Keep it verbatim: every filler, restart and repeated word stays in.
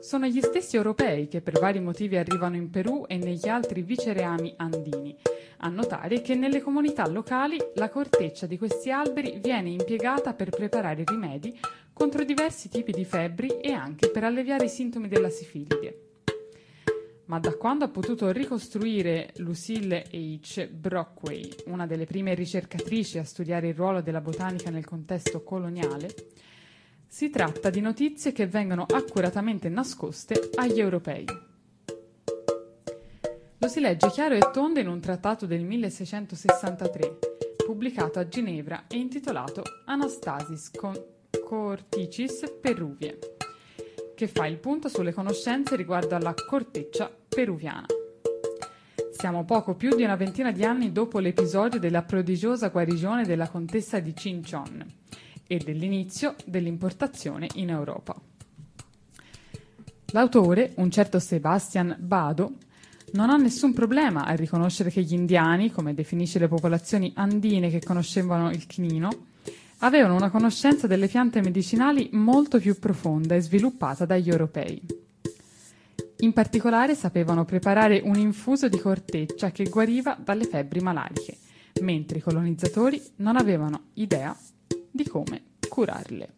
sono gli stessi europei che per vari motivi arrivano in Perù e negli altri vicereami andini a notare che nelle comunità locali la corteccia di questi alberi viene impiegata per preparare rimedi contro diversi tipi di febbri e anche per alleviare i sintomi della sifilide. Ma da quando ha potuto ricostruire Lucille H. Brockway, una delle prime ricercatrici a studiare il ruolo della botanica nel contesto coloniale, si tratta di notizie che vengono accuratamente nascoste agli europei. Lo si legge chiaro e tondo in un trattato del milleseicentosessantatré, pubblicato a Ginevra e intitolato Anastasis Corticis Peruvie, che fa il punto sulle conoscenze riguardo alla corteccia peruviana. Siamo poco più di una ventina di anni dopo l'episodio della prodigiosa guarigione della contessa di Chinchon e dell'inizio dell'importazione in Europa. L'autore, un certo Sebastian Bado, non ha nessun problema a riconoscere che gli indiani, come definisce le popolazioni andine che conoscevano il chinino, avevano una conoscenza delle piante medicinali molto più profonda e sviluppata dagli europei. In particolare sapevano preparare un infuso di corteccia che guariva dalle febbri malariche, mentre i colonizzatori non avevano idea di come curarle.